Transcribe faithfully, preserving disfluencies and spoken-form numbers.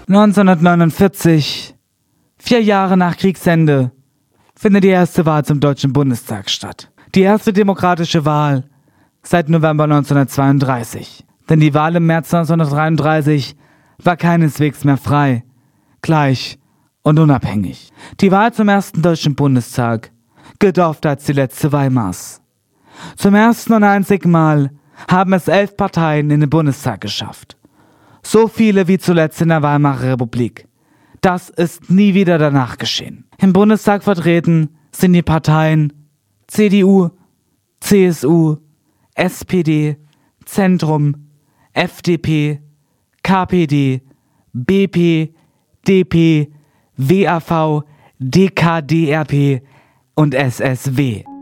neunzehnhundertneunundvierzig, vier Jahre nach Kriegsende, findet die erste Wahl zum Deutschen Bundestag statt. Die erste demokratische Wahl seit November neunzehnhundertzweiunddreißig. Denn die Wahl im März neunzehnhundertdreiunddreißig war keineswegs mehr frei, gleich und unabhängig. Die Wahl zum ersten Deutschen Bundestag gilt oft als die letzte Weimars. Zum ersten und einzigen Mal haben es elf Parteien in den Bundestag geschafft. So viele wie zuletzt in der Weimarer Republik. Das ist nie wieder danach geschehen. Im Bundestag vertreten sind die Parteien C D U, C S U, S P D, Zentrum, F D P, K P D, B P, D P, W A V, D K D R P und S S W.